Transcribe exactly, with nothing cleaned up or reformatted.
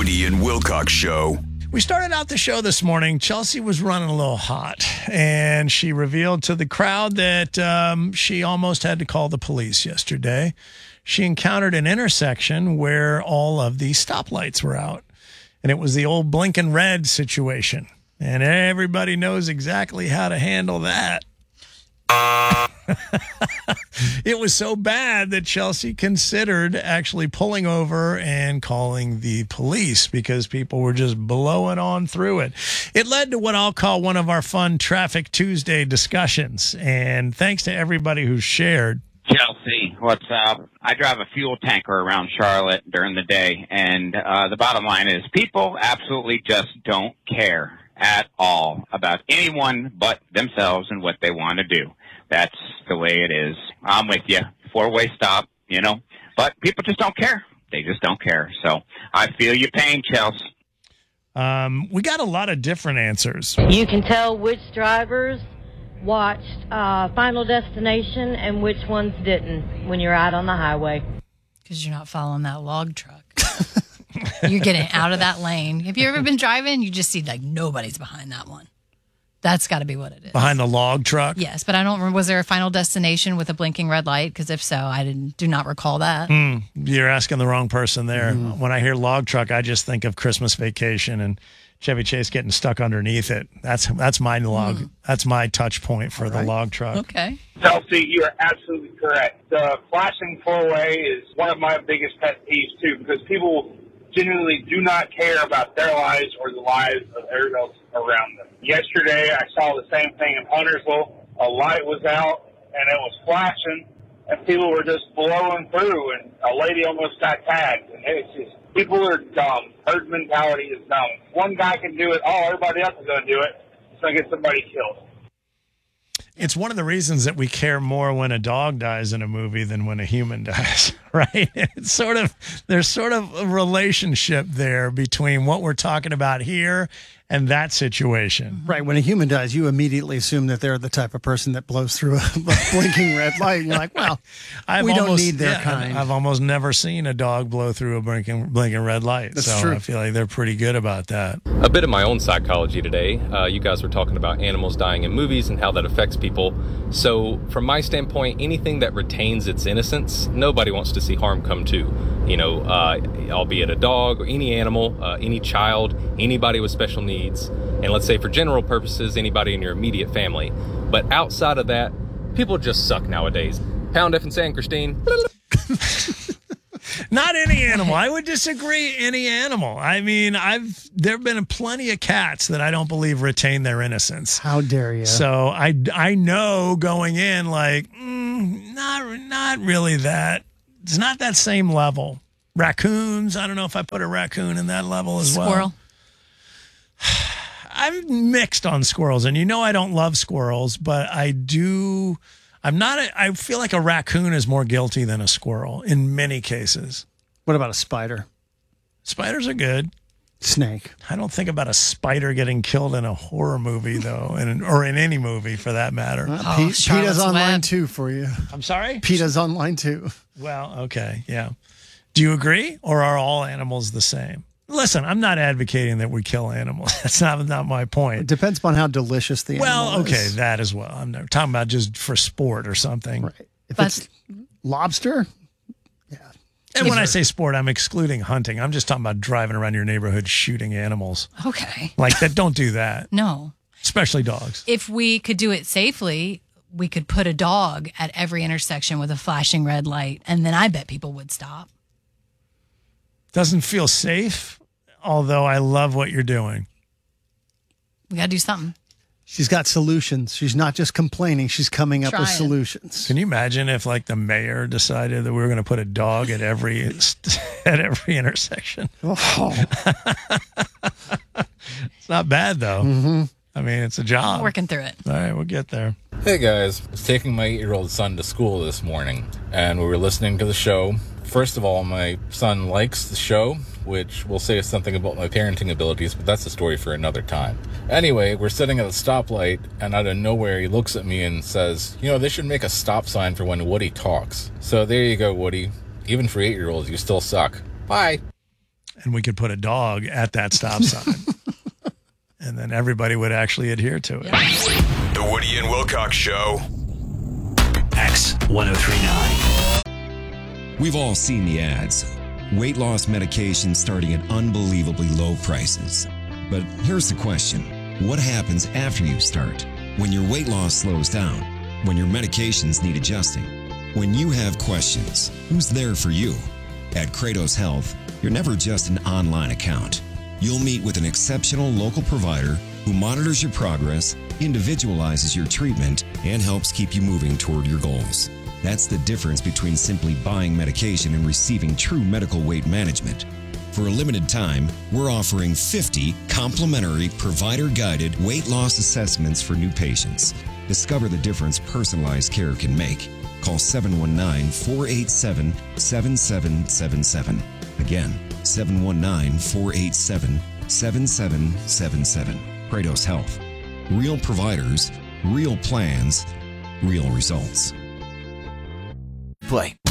Woody and Wilcox Show. We started out the show this morning. Chelsea was running a little hot, and she revealed to the crowd that um, she almost had to call the police yesterday. She encountered an intersection where all of the stoplights were out, and it was the old blinking red situation, and everybody knows exactly how to handle that. It was so bad that Chelsea considered actually pulling over and calling the police because people were just blowing on through it. It led to what I'll call one of our fun Traffic Tuesday discussions. And thanks to everybody who shared. Chelsea, what's up? I drive a fuel tanker around Charlotte during the day, and uh, the bottom line is people absolutely just don't care at all about anyone but themselves and what they want to do. That's the way it is. I'm with you. Four-way stop, you know. But people just don't care. They just don't care. So I feel your pain, Chelsea. Um, we got a lot of different answers. You can tell which drivers watched uh, Final Destination and which ones didn't when you're out on the highway. Because you're not following that log truck. You're getting out of that lane. Have you ever been driving? You just see like nobody's behind that one. That's got to be what it is. Behind the log truck? Yes, but I don't remember. Was there a Final Destination with a blinking red light? Because if so, I didn't, do not recall that. Mm, you're asking the wrong person there. Mm. When I hear log truck, I just think of Christmas Vacation and Chevy Chase getting stuck underneath it. That's that's my log. Mm. That's my touch point for All the right. log truck. Okay. Chelsea, you are absolutely correct. The flashing four-way is one of my biggest pet peeves, too, because people genuinely do not care about their lives or the lives of everyone else around them. Yesterday, I saw the same thing in Huntersville. A light was out, and it was flashing, and people were just blowing through, and a lady almost got tagged. And it's just, people are dumb. Herd mentality is dumb. If one guy can do it, oh, everybody else is going to do it. It's going to get somebody killed. It's one of the reasons that we care more when a dog dies in a movie than when a human dies, right? It's sort of, there's sort of a relationship there between what we're talking about here and that situation. Right. When a human dies, you immediately assume that they're the type of person that blows through a blinking red light. And you're like, well, I've we almost, don't need their yeah, kind. I've almost never seen a dog blow through a blinking, blinking red light. That's so true. I feel like they're pretty good about that. A bit of my own psychology today. Uh, you guys were talking about animals dying in movies and how that affects people. So from my standpoint, anything that retains its innocence, nobody wants to see harm come to. You know, uh, albeit a dog or any animal, uh, any child, anybody with special needs. And let's say for general purposes, anybody in your immediate family. But outside of that, people just suck nowadays. Pound F and San Christine. Not any animal. I would disagree. Any animal. I mean, I've there have been plenty of cats that I don't believe retain their innocence. How dare you? So I, I know going in like mm, not not really that. It's not that same level. Raccoons. I don't know if I put a raccoon in that level as well. Squirrel. I'm mixed on squirrels, and you know I don't love squirrels, but I do. I'm not. A, I feel like a raccoon is more guilty than a squirrel in many cases. What about a spider? Spiders are good. Snake. I don't think about a spider getting killed in a horror movie, though, and or in any movie for that matter. Uh, Oh, P- Charlotte's PETA's online Web. too for you. I'm sorry? PETA's online too. Well, okay, yeah. Do you agree, or are all animals the same? Listen, I'm not advocating that we kill animals. That's not not my It point. depends upon how delicious the Well, animal okay, is. that as well. I'm never talking about just for sport or something. Right. If But- it's lobster, yeah. And when I say sport, I'm excluding hunting. I'm just talking about driving around your neighborhood shooting animals. Okay. Like that, don't do that, No. especially dogs. If we could do it safely, we could put a dog at every intersection with a flashing red light, and then I bet people would stop. Doesn't feel safe, although I love what you're doing. We got to do something. She's got solutions. She's not just complaining. She's coming up with Trying. solutions. Can you imagine if, like, the mayor decided that we were going to put a dog at every at every intersection? Oh. It's not bad, though. Mm-hmm. I mean, it's a job. Working through it. All right, we'll get there. Hey guys, I was taking my eight-year-old son to school this morning, and we were listening to the show. First of all, my son likes the show, which will say something about my parenting abilities, but that's a story for another time. Anyway, we're sitting at a stoplight, and out of nowhere, he looks at me and says, you know, they should make a stop sign for when Woody talks. So there you go, Woody. Even for eight-year-olds, you still suck. Bye. and we could put a dog at that stop sign. And then everybody would actually adhere to it. The Woody and Wilcox Show. X ten thirty-nine. We've all seen the ads. Weight loss medications starting at unbelievably low prices. But here's the question. What happens after you start? When your weight loss slows down? When your medications need adjusting? When you have questions, who's there for you? At Kratos Health, you're never just an online account. You'll meet with an exceptional local provider who monitors your progress, individualizes your treatment, and helps keep you moving toward your goals. That's the difference between simply buying medication and receiving true medical weight management. For a limited time, we're offering fifty complimentary provider-guided weight loss assessments for new patients. Discover the difference personalized care can make. Call seven one nine, four eight seven, seven seven seven seven. Again, seven one nine, four eight seven, seven seven seven seven. Kratos Health. Real providers, real plans, real results. Play.